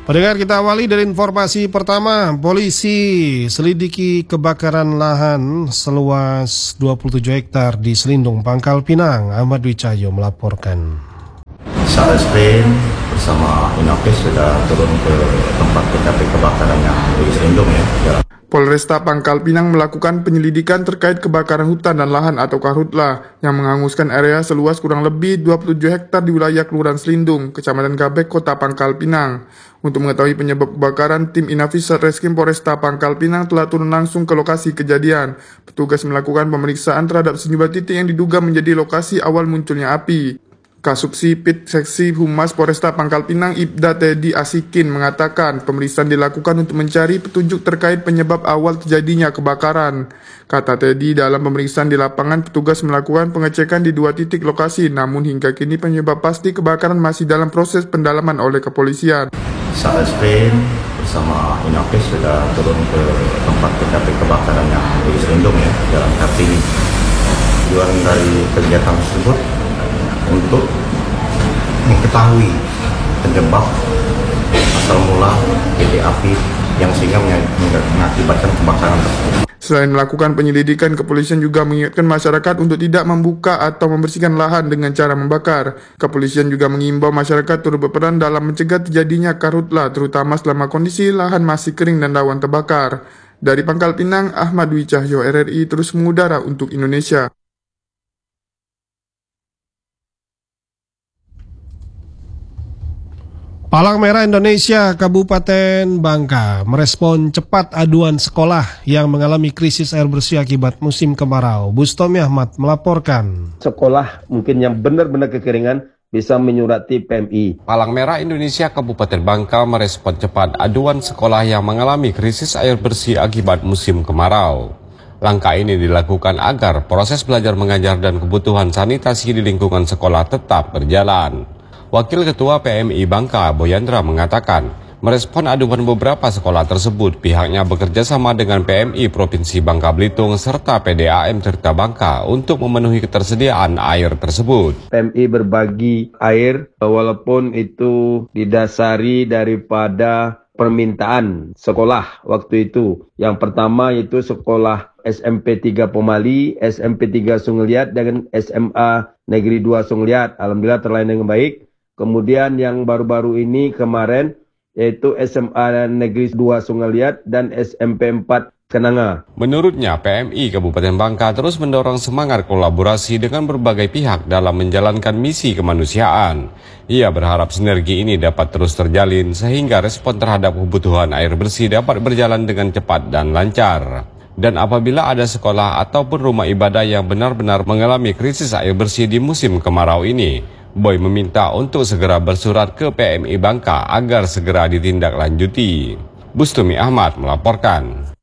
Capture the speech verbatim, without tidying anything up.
Pendengar, kita awali dari informasi pertama. Polisi selidiki kebakaran lahan seluas dua puluh tujuh hektar di Selindung, Pangkal Pinang. Ahmad Dwi Cahyo melaporkan. Satreskrim bersama Inavis sudah turun ke tempat T K P kebakaran yang di Selindung ya. Polresta Pangkal Pinang melakukan penyelidikan terkait kebakaran hutan dan lahan atau karhutla yang menghanguskan area seluas kurang lebih dua puluh tujuh hektar di wilayah Kelurahan Selindung, Kecamatan Gabek, Kota Pangkal Pinang. Untuk mengetahui penyebab kebakaran, tim Inavis Satreskrim Polresta Pangkal Pinang telah turun langsung ke lokasi kejadian. Petugas melakukan pemeriksaan terhadap sejumlah titik yang diduga menjadi lokasi awal munculnya api. Kasuksi Pit Seksi Humas Polresta Pangkal Pinang Ibda Teddy Asikin mengatakan pemeriksaan dilakukan untuk mencari petunjuk terkait penyebab awal terjadinya kebakaran. Kata Teddy, dalam pemeriksaan di lapangan petugas melakukan pengecekan di dua titik lokasi, namun hingga kini penyebab pasti kebakaran masih dalam proses pendalaman oleh kepolisian. Satreskrim bersama Inavis sudah turun ke tempat T K P kebakaran yang di Selindung ya. Dalam arti tujuan dari kegiatan tersebut untuk mengetahui penyebab asal mula titik api yang sehingga mengakibatkan kebakaran tersebut. Selain melakukan penyelidikan, kepolisian juga mengingatkan masyarakat untuk tidak membuka atau membersihkan lahan dengan cara membakar. Kepolisian juga mengimbau masyarakat turut berperan dalam mencegah terjadinya karhutla, terutama selama kondisi lahan masih kering dan rawan terbakar. Dari Pangkal Pinang, Ahmad Dwi Cahyo, R R I terus mengudara untuk Indonesia. Palang Merah Indonesia Kabupaten Bangka merespon cepat aduan sekolah yang mengalami krisis air bersih akibat musim kemarau. Bustomi Ahmad melaporkan. Sekolah mungkin yang benar-benar kekeringan bisa menyurati P M I. Palang Merah Indonesia Kabupaten Bangka merespon cepat aduan sekolah yang mengalami krisis air bersih akibat musim kemarau. Langkah ini dilakukan agar proses belajar mengajar dan kebutuhan sanitasi di lingkungan sekolah tetap berjalan. Wakil Ketua P M I Bangka, Boyandra, mengatakan, merespon aduan beberapa sekolah tersebut, pihaknya bekerja sama dengan P M I Provinsi Bangka Belitung serta P D A M Tirta Bangka untuk memenuhi ketersediaan air tersebut. P M I berbagi air walaupun itu didasari daripada permintaan sekolah waktu itu. Yang pertama yaitu sekolah S M P tiga Pemali, S M P tiga Sungliat dan S M A Negeri dua Sungliat. Alhamdulillah terlayani dengan baik. Kemudian yang baru-baru ini kemarin yaitu S M A Negeri dua Sungliat dan S M P empat Kenanga. Menurutnya, P M I Kabupaten Bangka terus mendorong semangat kolaborasi dengan berbagai pihak dalam menjalankan misi kemanusiaan. Ia berharap sinergi ini dapat terus terjalin sehingga respon terhadap kebutuhan air bersih dapat berjalan dengan cepat dan lancar. Dan apabila ada sekolah ataupun rumah ibadah yang benar-benar mengalami krisis air bersih di musim kemarau ini, Boy meminta untuk segera bersurat ke P M I Bangka agar segera ditindaklanjuti. Bustomi Ahmad melaporkan.